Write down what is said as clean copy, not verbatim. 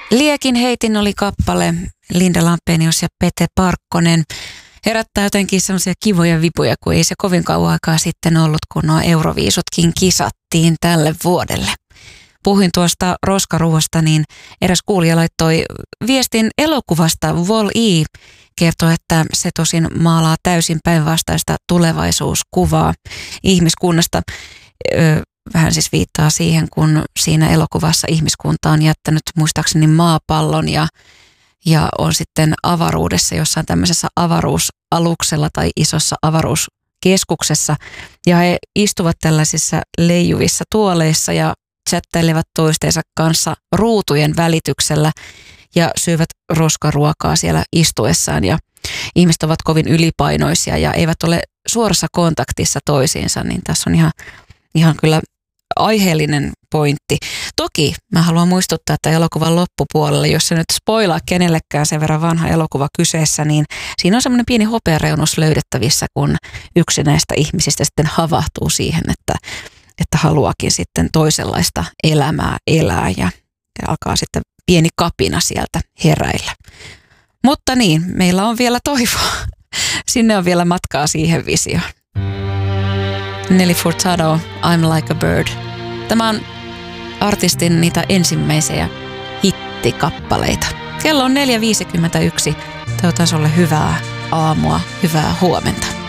Liekin heitin oli kappale, Linda Lampenius ja Pete Parkkonen. Herättää jotenkin sellaisia kivoja vipuja, kun ei se kovin kauan aikaa sitten ollut, kun nuo Euroviisutkin kisattiin tälle vuodelle. Puhuin tuosta roskaruoasta, niin eräs kuulija laittoi viestin elokuvasta. Wall-E kertoo, että se tosin maalaa täysin päinvastaista tulevaisuuskuvaa ihmiskunnasta. Vähän siis viittaa siihen, kun siinä elokuvassa ihmiskunta on jättänyt muistaakseni maapallon ja on sitten avaruudessa jossain tämmöisessä avaruusaluksella tai isossa avaruuskeskuksessa. Ja he istuvat tällaisissa leijuvissa tuoleissa ja chattailevat toistensa kanssa ruutujen välityksellä ja syövät roskaruokaa siellä istuessaan. Ja ihmiset ovat kovin ylipainoisia ja eivät ole suorassa kontaktissa toisiinsa, niin tässä on ihan kyllä aiheellinen pointti. Toki mä haluan muistuttaa, että elokuvan loppupuolella, jos se nyt spoilaa kenellekään sen verran vanha elokuva kyseessä, niin siinä on semmoinen pieni hopeareunus löydettävissä, kun yksi näistä ihmisistä sitten havahtuu siihen, että haluakin sitten toisenlaista elämää elää ja alkaa sitten pieni kapina sieltä heräillä. Mutta niin, meillä on vielä toivoa. Sinne on vielä matkaa siihen visioon. Nelly Furtado, I'm Like a Bird. Tämä on artistin niitä ensimmäisiä hittikappaleita. Kello on 4.51. Toivotan sulle hyvää aamua, hyvää huomenta.